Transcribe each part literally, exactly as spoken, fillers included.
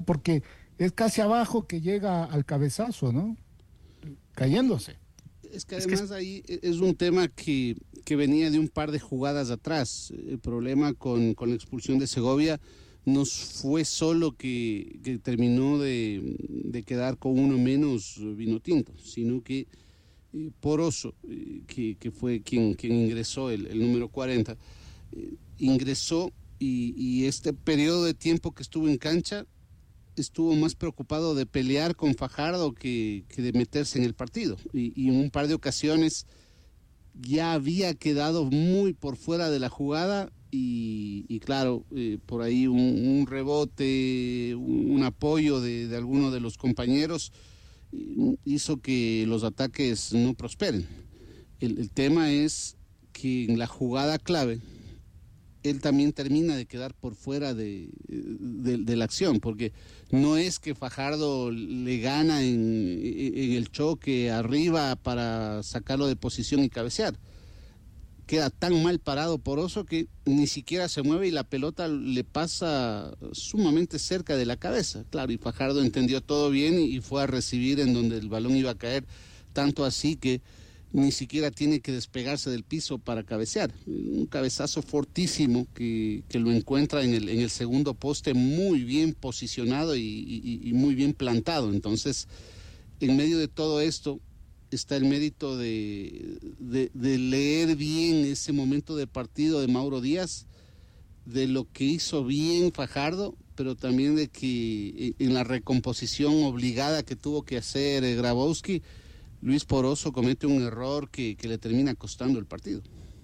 porque es casi abajo que llega al cabezazo, ¿no? Cayéndose. Es que además es que... ahí es un tema que, que venía de un par de jugadas atrás. El problema con, con la expulsión de Segovia no fue solo que, que terminó de, de quedar con uno menos Vinotinto, sino que eh, Poroso, eh, que, que fue quien, quien ingresó, el, el número cuarenta, eh, ingresó y, y este periodo de tiempo que estuvo en cancha estuvo más preocupado de pelear con Fajardo que, que de meterse en el partido. Y, y en un par de ocasiones ya había quedado muy por fuera de la jugada y, y claro, eh, por ahí un, un rebote, un, un apoyo de, de alguno de los compañeros eh, hizo que los ataques no prosperen. El, el tema es que en la jugada clave él también termina de quedar por fuera de, de, de la acción, porque no es que Fajardo le gana en, en el choque arriba para sacarlo de posición y cabecear. Queda tan mal parado Poroso que ni siquiera se mueve y la pelota le pasa sumamente cerca de la cabeza. Claro, y Fajardo entendió todo bien y, y fue a recibir en donde el balón iba a caer, tanto así que ni siquiera tiene que despegarse del piso para cabecear. Un cabezazo fortísimo que, que lo encuentra en el, en el segundo poste muy bien posicionado y, y, y muy bien plantado. Entonces, en medio de todo esto está el mérito de, de, de leer bien ese momento de partido de Mauro Díaz, de lo que hizo bien Fajardo, pero también de que en la recomposición obligada que tuvo que hacer Grabowski, Luis Poroso comete un error que, que le termina costando el partido.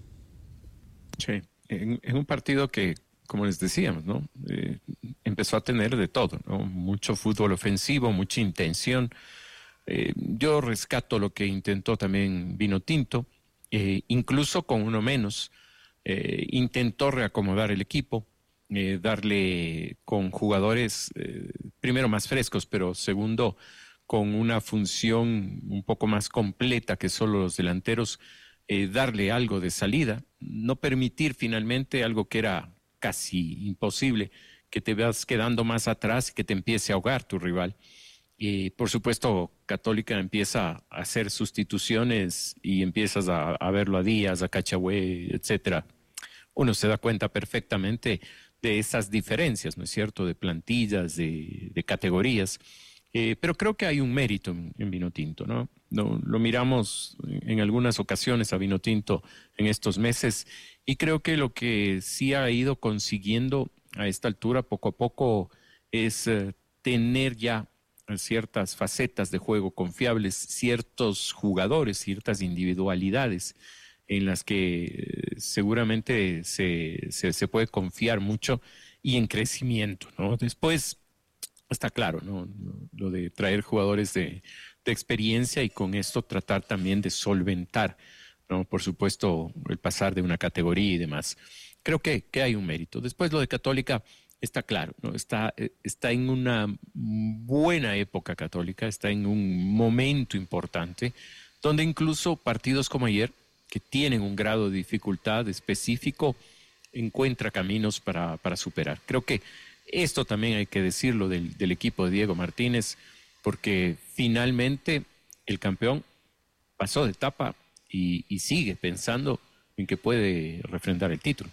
Sí, en, en un partido que, como les decíamos, ¿no? Eh, empezó a tener de todo, ¿no? Mucho fútbol ofensivo, mucha intención. Eh, yo rescato lo que intentó también Vinotinto, eh, incluso con uno menos, eh, intentó reacomodar el equipo, eh, darle con jugadores, eh, primero más frescos, pero segundo, con una función un poco más completa que solo los delanteros, eh, darle algo de salida, no permitir finalmente algo que era casi imposible, que te vas quedando más atrás y que te empiece a ahogar tu rival. Y por supuesto, Católica empieza a hacer sustituciones y empiezas a, a verlo a Díaz, a Cachahué, etcétera. Uno se da cuenta perfectamente de esas diferencias, ¿no es cierto?, de plantillas, de, de categorías. Eh, pero creo que hay un mérito en, en Vinotinto, ¿no? Lo, lo miramos en algunas ocasiones a Vinotinto en estos meses y creo que lo que sí ha ido consiguiendo a esta altura poco a poco es eh, tener ya ciertas facetas de juego confiables, ciertos jugadores, ciertas individualidades en las que eh, seguramente se, se, se puede confiar mucho y en crecimiento, ¿no? Después está claro, ¿no? Lo de traer jugadores de, de experiencia y con esto tratar también de solventar, ¿no? Por supuesto, el pasar de una categoría y demás. Creo que, que hay un mérito. Después lo de Católica está claro, ¿no? Está, está en una buena época Católica, está en un momento importante, donde incluso partidos como ayer, que tienen un grado de dificultad específico, encuentra caminos para, para superar. Creo que esto también hay que decirlo del, del equipo de Diego Martínez, porque finalmente el campeón pasó de etapa y, y sigue pensando en que puede refrendar el título.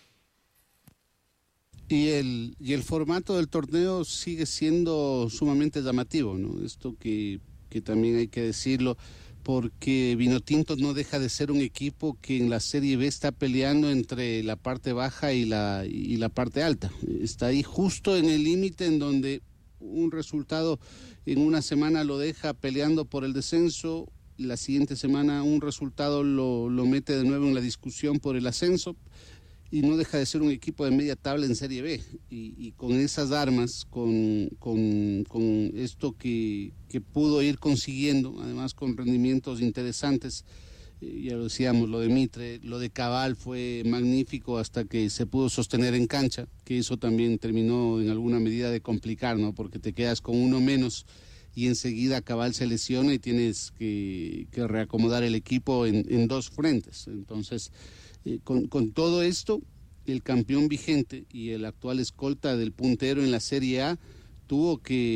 Y el, y el formato del torneo sigue siendo sumamente llamativo, ¿no? Esto que, que también hay que decirlo, porque Vinotinto no deja de ser un equipo que en la Serie B está peleando entre la parte baja y la, y la parte alta. Está ahí justo en el límite en donde un resultado en una semana lo deja peleando por el descenso, la siguiente semana un resultado lo, lo mete de nuevo en la discusión por el ascenso, y no deja de ser un equipo de media tabla en Serie B, y, y con esas armas, con, con, con esto que, que pudo ir consiguiendo, además con rendimientos interesantes, eh, ya lo decíamos, lo de Mitre, lo de Cabal fue magnífico hasta que se pudo sostener en cancha, que eso también terminó en alguna medida de complicar, ¿no? Porque te quedas con uno menos y enseguida Cabal se lesiona y tienes que, que reacomodar el equipo en, en dos frentes. Entonces, Eh, con, con todo esto, el campeón vigente y el actual escolta del puntero en la Serie A tuvo que